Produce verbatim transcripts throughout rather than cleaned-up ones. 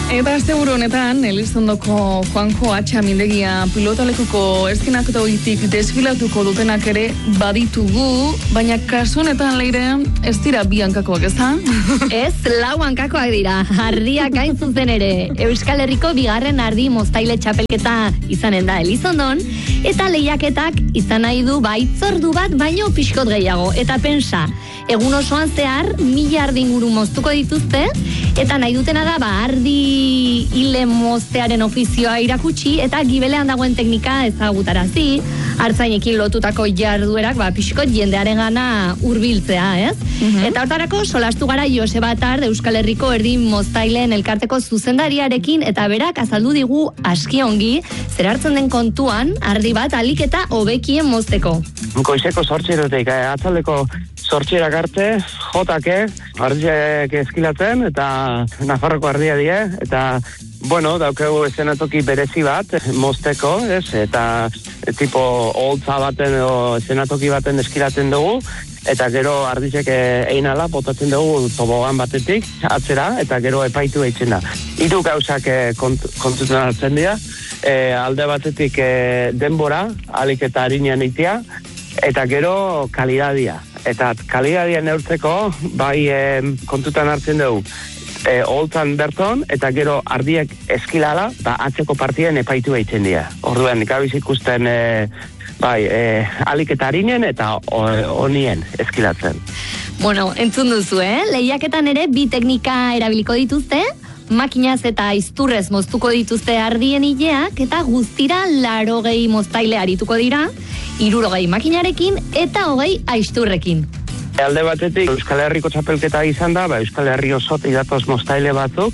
Eta asteburu honetan, Elizondoko Juanjo Atxamindegia pilotalekuko eszenatokitik desfilatuko dutenak ere baditugu, baina kasu honetan Leire ez dira bi hankakoak, ez da? Ez, lau hankakoak dira, ardiak gain zuzen ere. Euskal Herriko bigarren ardi moztaile txapelketa izanen da Elizondon, eta lehiaketak izan nahi du baitzordu bat baino pixkot gehiago. Eta pensa, egun osoan zehar, mila ardi inguru moztuko dituzte, eta nahi dutena da, ba, ardi hile moztearen ofizioa irakutsi, eta gibelean dagoen teknika ezagutarazi, hartzainekin lotutako jarduerak, ba, pixkot jendearen gana hurbiltzea, ez? Uh-huh. Eta hortarako, solastu gara Joseba Tard, Euskal Herriko erdi moztaileen elkarteko zuzendariarekin, eta berak azaldu digu aski ongi, zer hartzen den kontuan, ardi bat alik eta hobekien mozteko. Goizeko zortziretik, eh, atzaldeko zortzirak arte, jotake, ardiak eskilatzen, eta Nafarroko ardia die, eta, bueno, daukegu eszenatoki berezi bat, mozteko, ez, eta tipo holtza baten edo eszenatoki baten eskilatzen dugu, eta gero ardizek einala botatzen dugu tobogan batetik, atzera, eta gero epaitu eitzen da. Hiru gauzak kont, kontutan hartzen dira, e, alde batetik e, denbora, alik eta harinean itia, eta gero kalidadia. Eta kalidadia neurtzeko, bai e, kontutan hartzen dugu, e, holtzan berton, eta gero ardiek eskilala, ba, atzeko partien epaitu eitzen dira. Orduan, gabiz ikusten, e, bai, e, alik eta harinen eta honien eskilatzen. Bueno, entzun duzu, eh? Lehiaketan ere bi teknika erabiliko dituzte, makinaz eta aizturrez moztuko dituzte ardien hileak, eta guztira larogei moztaile arituko dira, hirurogei makinarekin eta hogei aizturrekin. Alde batetik Euskal Herriko txapelketa izan da, ba, Euskal Herri osotik datoz moztaile batzuk,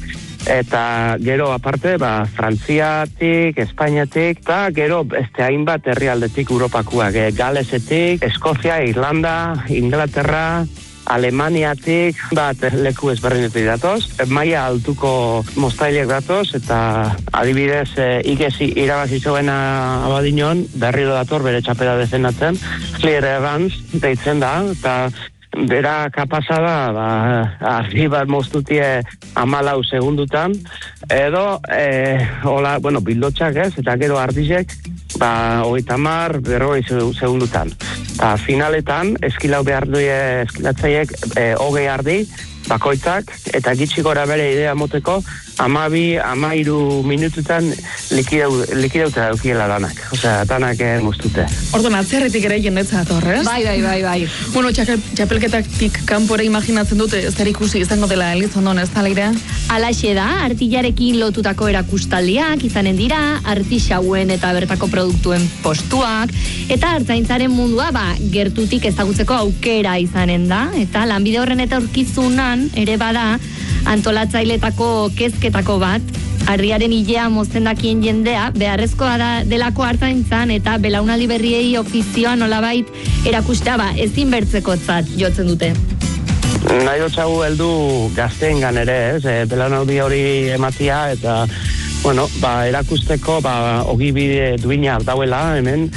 eta gero aparte, ba, Frantziatik, Espainiatik, eta gero beste hainbat herrialdetik Europakoak, e, Galesetik, Eskozia, Irlanda, Inglaterra, Alemaniatik, bat leku ezberdinetik datoz, maila altuko moztaileak datoz, eta adibidez e, igezi irabazi zoena abadinon, berriro dator bere txapela defendatzen, Clear Evans deitzen da, eta bera kapasada, ba, argi bat moztutie amalau segundutan, edo, e, hola, bueno, bildotxak ez, eta gero ardizek, ba, hogeita hamar, berrogei segundutan. Ta finaletan, eskilau behar due eskilatzaiek e, hogei ardi, bakoitzak, eta gitxi gora bere idea moteko, amabi, amairu minututan likideuta daukiela danak. Osea, danak eh, moztute. Orduan, atzerritik ere jendetza atorrez? Bai, bai, bai, bai. Bueno, txapelketatik kanpora imaginatzen dute, ez da ikusi izango dela Elizondon, ez da Leire? Alaxe da, artillarekin lotutako erakustaldiak izanen dira, artixauen eta bertako produktuen postuak, eta hartzaintzaren mundua, ba, gertutik ezagutzeko aukera izanen da, eta lanbide horren eta aurkizunan ere bada, antolatzailetako kezketako bat, ardiaren hilea mozten dakien jendea, beharrezkoa da delako hartzaintzan eta belaunaldi berriei ofizioa nolabait erakustea, ba, ezin bertzekotzat jotzen dute. Nahi dutxagu heldu gazteengan ere, ez, e, belaunaldi hori ematia, eta, bueno, ba, erakusteko, ba, ogibide duina dauela, hemen,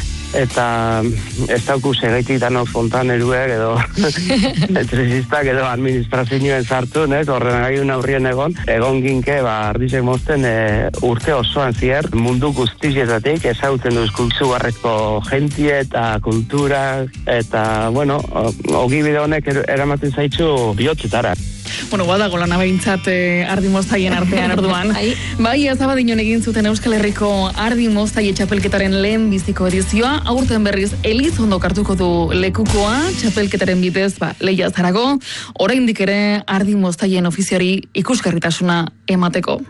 eta ez dauku segaitik danok fontaneruek edo elektrizistak edo administrazioen sartu, nes, horren agaiun aurrien egon, egon ginke, ba, ardizek mozten e, urte osoan zier, mundu guztietatik ezagutzen duzku izugarrezko jentie eta kultura, eta, bueno, ogibide honek eramaten zaitzu bihotzetara. Bueno, badago lan abaintzat eh, ardi moztaien artean orduan. Bai, Azabadinon egin zuten Euskal Herriko ardi moztaie txapelketaren lehen biziko edizioa, aurten berriz Elizondo hartuko du lekukoa, txapelketaren bidez, ba, Leia Zarago, oraindik ere ardi moztaien ofiziari ikusgarritasuna emateko.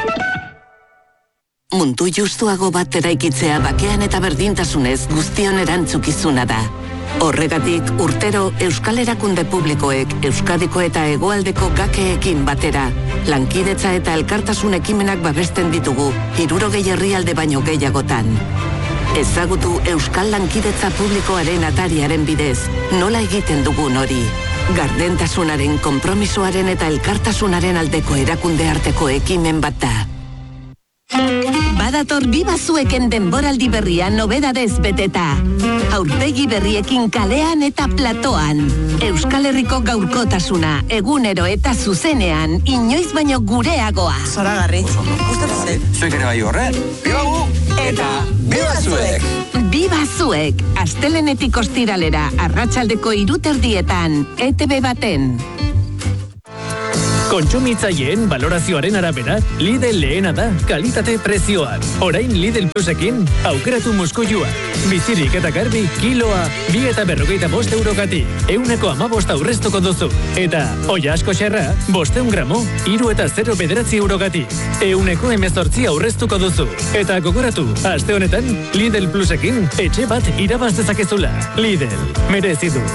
Mundu justuago bat eraikitzea bakean eta berdintasunez guztion erantzukizuna da. Horregatik, urtero Euskal Erakunde Publikoek Euskadiko eta Hegoaldeko gakeekin batera, lankidetza eta elkartasun ekimenak babesten ditugu, hirurogei herrialde baino gehiagotan. Ezagutu Euskal Lankidetza Publikoaren atariaren bidez, nola egiten dugun hori. Gardentasunaren, konpromisoaren eta elkartasunaren aldeko erakunde arteko ekimen bat da. Badator Bibazueken denboraldi berria nobedadez beteta. Aurpegi berriekin kalean eta platoan. Euskal Herriko gaurkotasuna, egunero eta zuzenean, inoiz baino gureagoa. Zoragarri. Gustatzen. Zuek ere bai horren. Bibagu eta Bibazuek. Bibazuek, astelenetik ostiralera, arratsaldeko hiruterdietan, E T B baten. Kontsumitzaileen balorazioaren arabera, Lidl lehena da kalitate prezioan. Orain Lidl Plusekin, aukeratu muskuilua. Bizirik eta garbi, kiloa, bi eta berrogeita bost eurogatik. Euneko amabost aurreztuko duzu. Eta, oia asko xerra, bosteun gramo, iru eta zero bederatzi eurogatik. Euneko emezortzi aurreztuko duzu. Eta gogoratu, aste honetan, Lidl Plusekin, etxe bat irabaz dezakezula. Lidl, merezi du.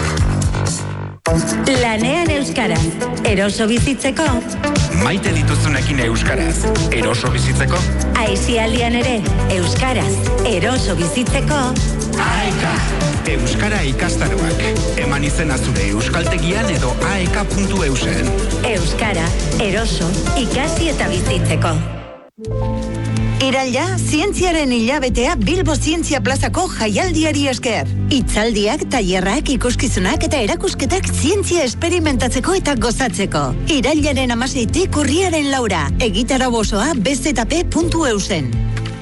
Lanean euskaraz, eroso bizitzeko. Maite dituzunekin euskaraz, eroso bizitzeko. Aisialdian ere, euskaraz, eroso bizitzeko. Aeka! Euskara ikastaroak. Eman izena zure euskaltegian edo aeka puntu eusen. Euskara, eroso, ikasi eta bizitzeko. Iraila, zientziaren hilabetea Bilbo Zientzia Plazako jaialdiari esker. Hitzaldiak, tailerrak, ikuskizunak eta erakusketak zientzia esperimentatzeko eta gozatzeko. Irailaren amaseitik urriaren laura. Egitarau osoa b z p puntu eusen.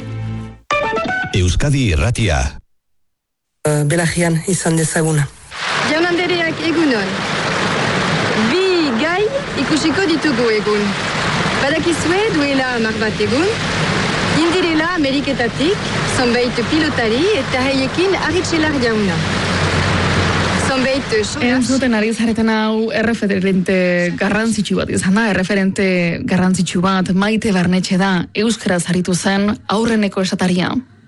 Euskadi Irratia. Uh, Belagian izan dezaguna. Jaun andereak egunon. Bi gai ikusiko ditugu egun. Badakizue duela hamar bat egun, indirela Ameriketatik, zonbait pilotari eta haiekin Aritxelar jauna. Zonbait solas... Entzuten ari zareten hau erreferente garrantzitsu bat izan da, erreferente garrantzitsu bat Maite Barnetxe da, euskaraz aritu zen aurreneko esataria.